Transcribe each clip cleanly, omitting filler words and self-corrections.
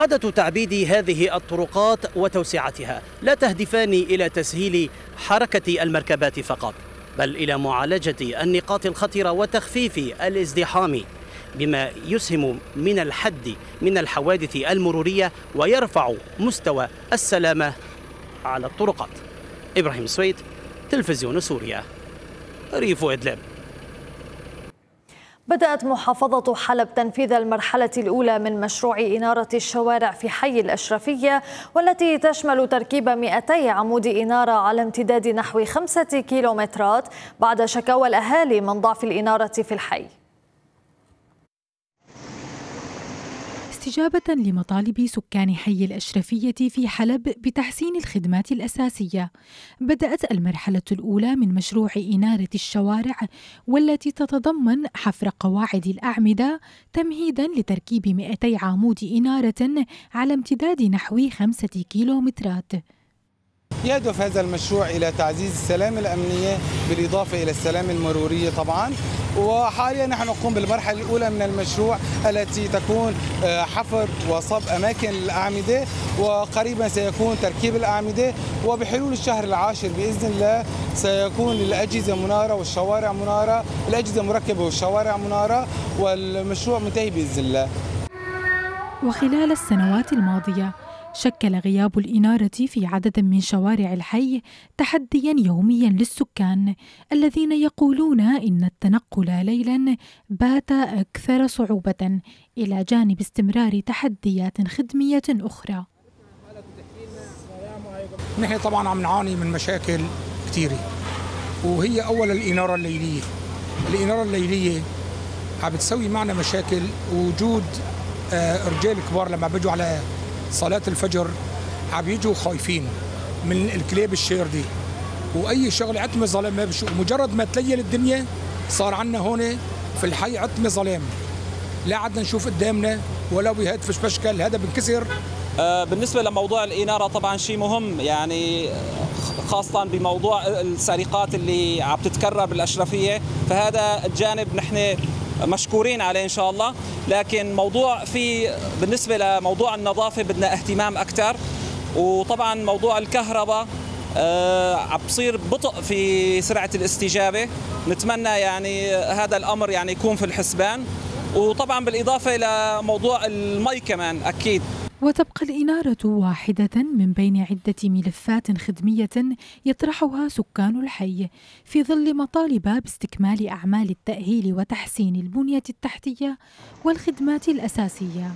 إعادة تعبيد هذه الطرقات وتوسعتها لا تهدفان إلى تسهيل حركة المركبات فقط، بل إلى معالجة النقاط الخطرة وتخفيف الازدحام، بما يسهم من الحد من الحوادث المرورية ويرفع مستوى السلامة على الطرقات. إبراهيم سويد، تلفزيون سوريا، ريف إدلب. بدأت محافظة حلب تنفيذ المرحلة الأولى من مشروع إنارة الشوارع في حي الأشرفية، والتي تشمل تركيب 200 عمود إنارة على امتداد نحو 5 كيلومترات بعد شكاوى الأهالي من ضعف الإنارة في الحي. استجابة لمطالب سكان حي الأشرفية في حلب بتحسين الخدمات الأساسية، بدأت المرحلة الأولى من مشروع إنارة الشوارع، والتي تتضمن حفر قواعد الأعمدة تمهيداً لتركيب 200 عمود إنارة على امتداد نحو 5 كيلومترات. يهدف هذا المشروع إلى تعزيز السلامة الأمنية بالإضافة إلى السلامة المرورية طبعاً. وحاليا نحن نقوم بالمرحلة الأولى من المشروع التي تكون حفر وصب أماكن الأعمدة، وقريبا سيكون تركيب الأعمدة، وبحلول الشهر العاشر بإذن الله سيكون الأجهزة منارة والشوارع منارة، الأجهزة مركبة والشوارع منارة، والمشروع منتهي بإذن الله. وخلال السنوات الماضية شكل غياب الإنارة في عدد من شوارع الحي تحدياً يومياً للسكان، الذين يقولون إن التنقل ليلاً بات أكثر صعوبة، إلى جانب استمرار تحديات خدمية أخرى. نحن طبعاً عم نعاني من مشاكل كثيرة، وهي أولاً الإنارة الليلية. الإنارة الليلية عم بتسوي معنا مشاكل، وجود رجال كبار لما بيجوا على صلاة الفجر عم يجوا خايفين من الكلاب الشاردة، وأي شغلة عتمة ظلام ما بشوف. مجرد ما تليل الدنيا صار عنا هون في الحي عتمة ظلام، لا عدنا نشوف قدامنا ولا بهدفش بشكل، هذا بنكسر. بالنسبة لموضوع الإنارة طبعا شيء مهم، يعني خاصة بموضوع السرقات اللي عم تتكرر بالأشرفية، فهذا الجانب نحن مشكورين عليه إن شاء الله. لكن بالنسبة لموضوع النظافة بدنا اهتمام أكثر، وطبعا موضوع الكهرباء عم بصير بطء في سرعة الاستجابة، نتمنى يعني هذا الأمر يعني يكون في الحسبان، وطبعا بالإضافة إلى موضوع المي كمان أكيد. وتبقى الإنارة واحدة من بين عدة ملفات خدمية يطرحها سكان الحي في ظل مطالب باستكمال أعمال التأهيل وتحسين البنية التحتية والخدمات الأساسية.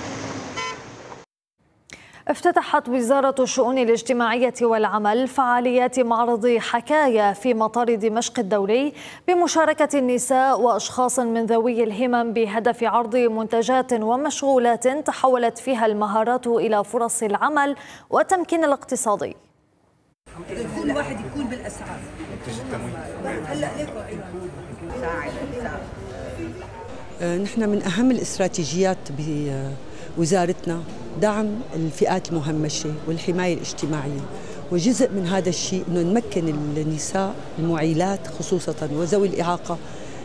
افتتحت وزارة الشؤون الاجتماعية والعمل فعاليات معرض حكايا في مطار دمشق الدولي بمشاركة النساء وأشخاص من ذوي الهمم، بهدف عرض منتجات ومشغولات تحولت فيها المهارات إلى فرص العمل والتمكين الاقتصادي. كل واحد يكون بالأسعار. نحن من أهم الاستراتيجيات بوزارتنا دعم الفئات المهمشة والحماية الاجتماعية، وجزء من هذا الشيء أنه نمكن النساء المعيلات خصوصا وذوي الإعاقة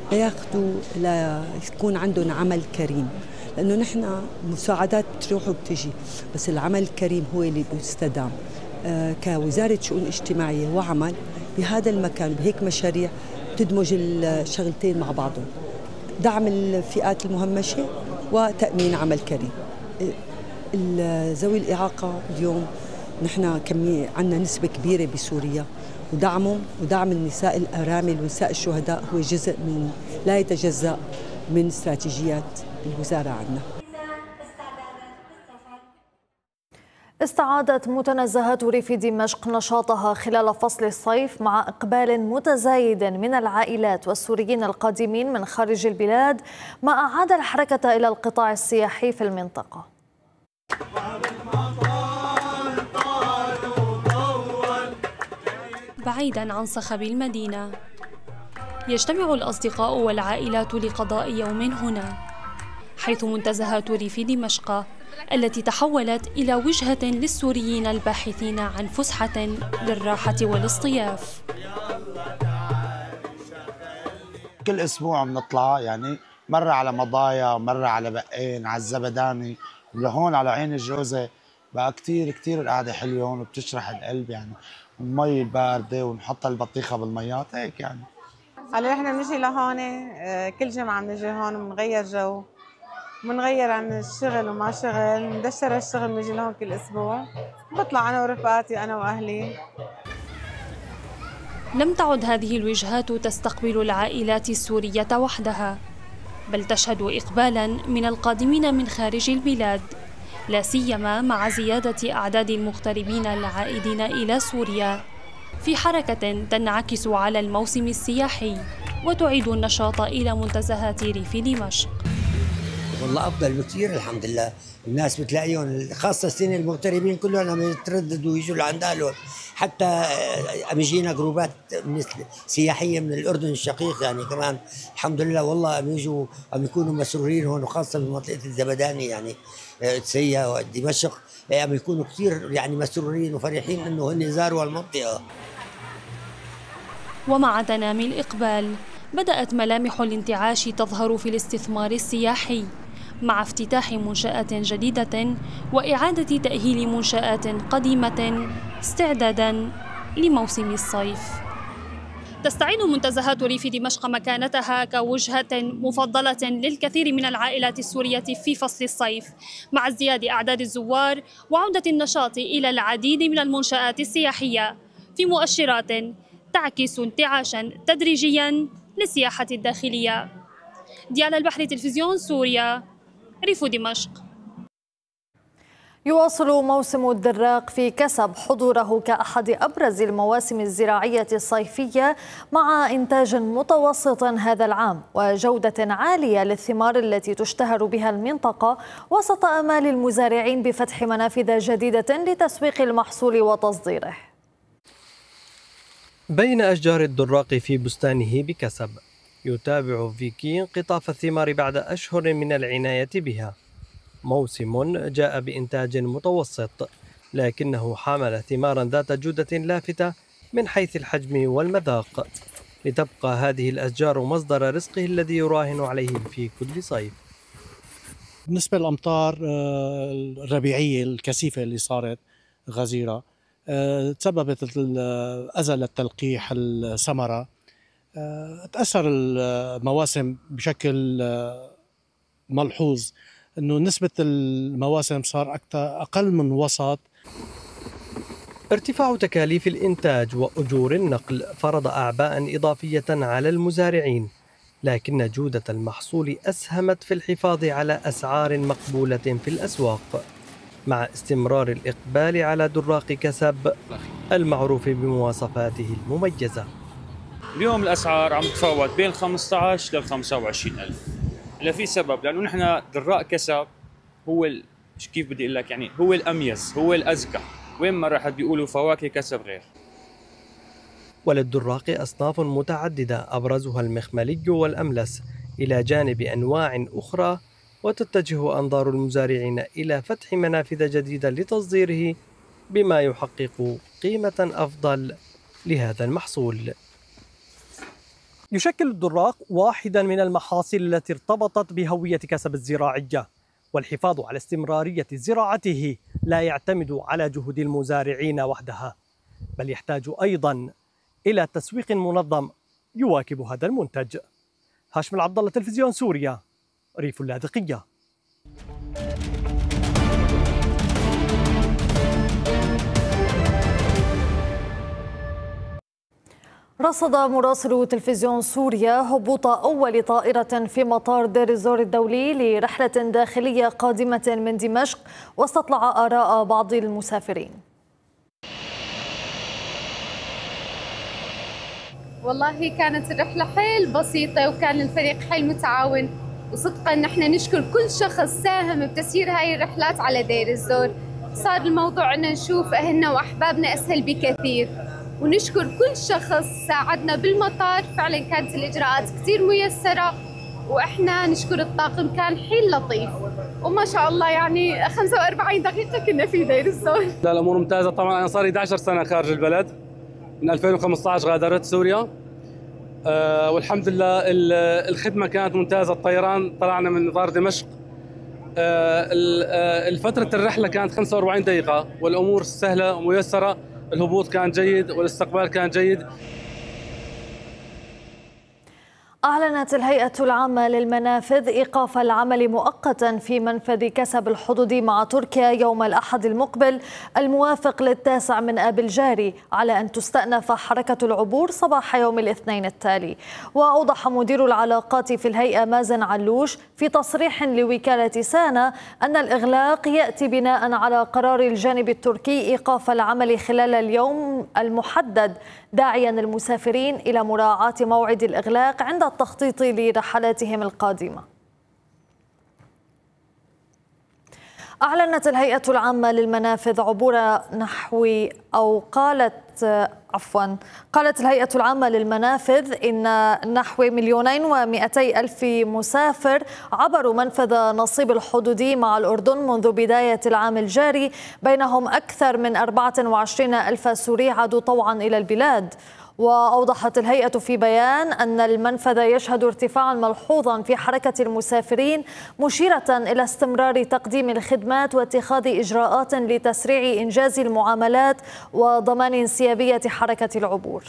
ليكون عندهم عمل كريم، لأنه نحن مساعدات بتروح وبتجي، بس العمل الكريم هو اللي بيستدام. كوزارة شؤون اجتماعية وعمل بهذا المكان بهيك مشاريع تدمج الشغلتين مع بعضهم، دعم الفئات المهمشة وتأمين عمل كريم. ذوي الإعاقة اليوم نحن عندنا نسبة كبيرة بسوريا، ودعمهم ودعم النساء الأرامل ونساء الشهداء هو جزء من لا يتجزأ من استراتيجيات الوزارة عندنا. استعادت متنزهات ريف دمشق نشاطها خلال فصل الصيف، مع إقبال متزايد من العائلات والسوريين القادمين من خارج البلاد، ما أعاد الحركة إلى القطاع السياحي في المنطقة. بعيداً عن صخب المدينة، يجتمع الأصدقاء والعائلات لقضاء يوم هنا، حيث منتزهات ريف دمشق التي تحولت إلى وجهة للسوريين الباحثين عن فسحة للراحة والاصطياف. كل أسبوع بنطلع، يعني مرة على مضايا، مرة على بقين، على الزبداني، لهون على عين الجوزة بقى كتير كتير القعدة حلوة هون وبتشرح القلب يعني، والمي الباردة ونحط البطيخة بالميات هيك يعني. هلا نحن بنجي لهون كل جمعة بنجي هون وبنغير جو، بنغير عن الشغل وما شغل، بندشر الشغل بنجي لهون كل أسبوع، بطلع أنا ورفقاتي أنا وأهلي. لم تعد هذه الوجهات تستقبل العائلات السورية وحدها، بل تشهد إقبالاً من القادمين من خارج البلاد، لا سيما مع زيادة أعداد المغتربين العائدين إلى سوريا، في حركة تنعكس على الموسم السياحي وتعيد النشاط إلى منتزهات ريف دمشق. والله أفضل بكثير الحمد لله، الناس بتلاقيهم خاصة السنة المغتربين كلهم عم يترددوا ويجوا لعند أهلهم، حتى عم يجينا جروبات سياحية من الأردن الشقيق يعني كمان الحمد لله، والله عم يجوا عم يكونوا مسرورين هون، وخاصة بمنطقة الزبداني يعني تسيا ودمشق عم يكونوا كثير يعني مسرورين وفرحين إنه هن زاروا المنطقة. ومع تنامي الإقبال بدأت ملامح الانتعاش تظهر في الاستثمار السياحي، مع افتتاح منشآت جديدة وإعادة تأهيل منشآت قديمة استعداداً لموسم الصيف. تستعيد منتزهات ريف دمشق مكانتها كوجهة مفضلة للكثير من العائلات السورية في فصل الصيف، مع ازدياد أعداد الزوار وعودة النشاط إلى العديد من المنشآت السياحية، في مؤشرات تعكس انتعاشاً تدريجياً للسياحة الداخلية. ديال البحر، تلفزيون سوريا، ريف دمشق. يواصل موسم الدراق في كسب حضوره كأحد أبرز المواسم الزراعية الصيفية، مع إنتاج متوسط هذا العام وجودة عالية للثمار التي تشتهر بها المنطقة، وسط آمال المزارعين بفتح منافذ جديدة لتسويق المحصول وتصديره. بين أشجار الدراق في بستانه بكسب، يتابع فيكي انقطاف الثمار بعد أشهر من العناية بها. موسم جاء بإنتاج متوسط، لكنه حامل ثمارا ذات جودة لافتة من حيث الحجم والمذاق، لتبقى هذه الأشجار مصدر رزقه الذي يراهن عليه في كل صيف. بالنسبة للأمطار الربيعية الكثيفة اللي صارت غزيرة تسببت أزلت تلقيح الثمرة، تأثر المواسم بشكل ملحوظ، أنه نسبة المواسم صار أقل من وسط. ارتفاع تكاليف الإنتاج وأجور النقل فرض أعباء إضافية على المزارعين، لكن جودة المحصول أسهمت في الحفاظ على أسعار مقبولة في الأسواق، مع استمرار الإقبال على دراق كسب المعروف بمواصفاته المميزة. اليوم الأسعار عم تتفاوت بين 15 لل 25,000. لا في سبب، لأنه نحن دراق كسب هو كيف بدي أقول لك يعني هو الأميز، هو الأزكى، وين ما راحت بيقولوا فواكه كسب غير. وللدراق أصناف متعددة أبرزها المخملي والأملس، إلى جانب أنواع أخرى، وتتجه أنظار المزارعين إلى فتح منافذ جديدة لتصديره بما يحقق قيمة أفضل لهذا المحصول. يشكل الدراق واحدا من المحاصيل التي ارتبطت بهوية كسب الزراعية، والحفاظ على استمرارية زراعته لا يعتمد على جهود المزارعين وحدها، بل يحتاج أيضا إلى تسويق منظم يواكب هذا المنتج. هاشم العبد الله، تلفزيون سوريا، ريف اللاذقية. رصد مراسل تلفزيون سوريا هبوط أول طائرة في مطار دير الزور الدولي لرحلة داخلية قادمة من دمشق، واستطلع آراء بعض المسافرين. والله كانت الرحلة حيل بسيطة، وكان الفريق حيل متعاون، وصدقا نحن نشكر كل شخص ساهم بتسيير هاي الرحلات على دير الزور. صار الموضوع أن نشوف أهلنا وأحبابنا أسهل بكثير، ونشكر كل شخص ساعدنا بالمطار. فعلا كانت الإجراءات كثير ميسرة، وإحنا نشكر الطاقم كان حيل لطيف، وما شاء الله يعني 45 دقيقة كنا في دير الزور. لا الأمور ممتازة طبعا. أنا صار لي 11 سنة خارج البلد، من 2015 غادرت سوريا، والحمد لله الخدمة كانت ممتازة. الطيران طلعنا من مطار دمشق فترة الرحلة كانت 45 دقيقة والأمور سهلة وميسرة، الهبوط كان جيد والاستقبال كان جيد. أعلنت الهيئة العامة للمنافذ إيقاف العمل مؤقتا في منفذ كسب الحدودي مع تركيا يوم الأحد المقبل الموافق ل9 من آب الجاري، على أن تستأنف حركة العبور صباح يوم الاثنين التالي. وأوضح مدير العلاقات في الهيئة مازن علوش في تصريح لوكالة سانا أن الإغلاق يأتي بناء على قرار الجانب التركي إيقاف العمل خلال اليوم المحدد، داعيا المسافرين إلى مراعاة موعد الإغلاق عند التخطيط لرحلاتهم القادمة. أعلنت الهيئة العامة للمنافذ عبور قالت الهيئة العامة للمنافذ إن نحو 2,200,000 مسافر عبروا منفذ نصيب الحدودي مع الأردن منذ بداية العام الجاري، بينهم أكثر من 24,000 سوري عادوا طوعا إلى البلاد. وأوضحت الهيئة في بيان أن المنفذ يشهد ارتفاعا ملحوظا في حركة المسافرين، مشيرة إلى استمرار تقديم الخدمات واتخاذ إجراءات لتسريع إنجاز المعاملات وضمان انسيابية حركة العبور.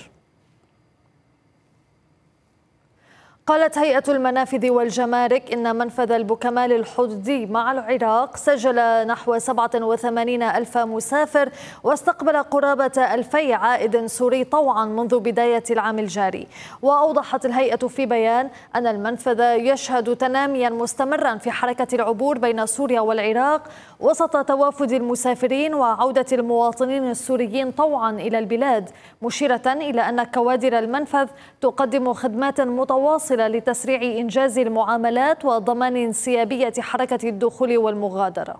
قالت هيئة المنافذ والجمارك إن منفذ البوكمال الحدودي مع العراق سجل نحو 87,000 مسافر واستقبل قرابة 2,000 عائد سوري طوعا منذ بداية العام الجاري. وأوضحت الهيئة في بيان أن المنفذ يشهد تناميا مستمرا في حركة العبور بين سوريا والعراق وسط توافد المسافرين وعودة المواطنين السوريين طوعا إلى البلاد، مشيرة إلى أن كوادر المنفذ تقدم خدمات متواصلة لتسريع إنجاز المعاملات وضمان انسيابية حركة الدخول والمغادرة.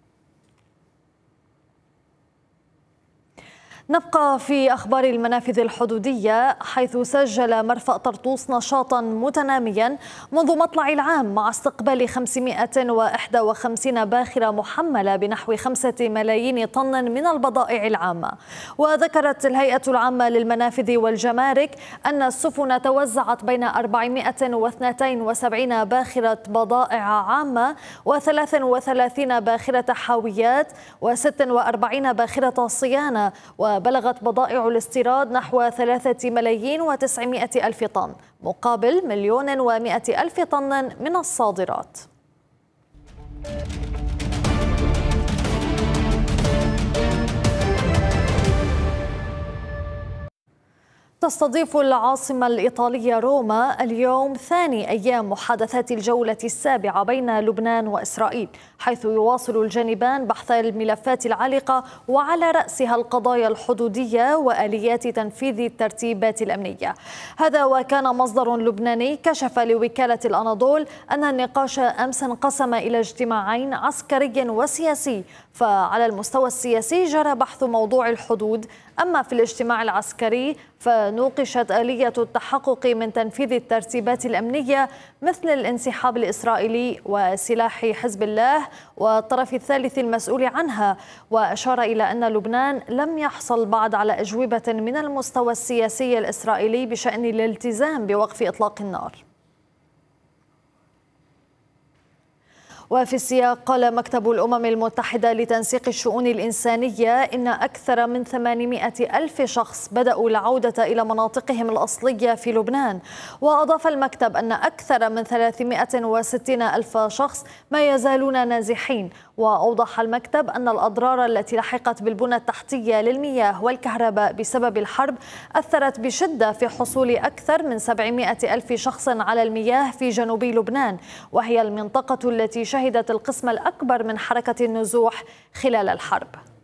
نبقى في أخبار المنافذ الحدودية، حيث سجل مرفأ طرطوس نشاطا متناميا منذ مطلع العام مع استقبال 551 باخرة محملة بنحو 5 ملايين طن من البضائع العامة. وذكرت الهيئة العامة للمنافذ والجمارك أن السفن توزعت بين 472 باخرة بضائع عامة و33 باخرة حاويات و46 باخرة صيانة، وبلغت بضائع الاستيراد نحو 3,900,000 طن مقابل 1,100,000 طن من الصادرات. تستضيف العاصمة الإيطالية روما اليوم ثاني أيام محادثات الجولة السابعة بين لبنان وإسرائيل، حيث يواصل الجانبان بحث الملفات العالقة وعلى رأسها القضايا الحدودية وآليات تنفيذ الترتيبات الأمنية. هذا وكان مصدر لبناني كشف لوكالة الأناضول أن النقاش أمس انقسم إلى اجتماعين عسكري وسياسي، فعلى المستوى السياسي جرى بحث موضوع الحدود، أما في الاجتماع العسكري فنوقشت آلية التحقق من تنفيذ الترتيبات الأمنية مثل الانسحاب الإسرائيلي وسلاح حزب الله والطرف الثالث المسؤول عنها. وأشار إلى أن لبنان لم يحصل بعد على أجوبة من المستوى السياسي الإسرائيلي بشأن الالتزام بوقف إطلاق النار. وفي السياق قال مكتب الأمم المتحدة لتنسيق الشؤون الإنسانية إن أكثر من 800,000 شخص بدأوا العودة إلى مناطقهم الأصلية في لبنان. وأضاف المكتب أن أكثر من 360,000 شخص ما يزالون نازحين. وأوضح المكتب أن الأضرار التي لحقت بالبنى التحتية للمياه والكهرباء بسبب الحرب أثرت بشدة في حصول أكثر من 700,000 شخص على المياه في جنوب لبنان، وهي المنطقة التي شهدت القسم الأكبر من حركة النزوح خلال الحرب.